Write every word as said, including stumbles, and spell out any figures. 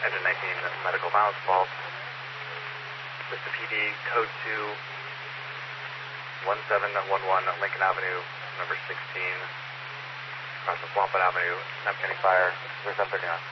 Engine nineteen, medical balance fault. Vista P D, code two, one seven one one, Lincoln Avenue, number sixteen, across the Swampwood Avenue, Napkini Fire, three seven three nine.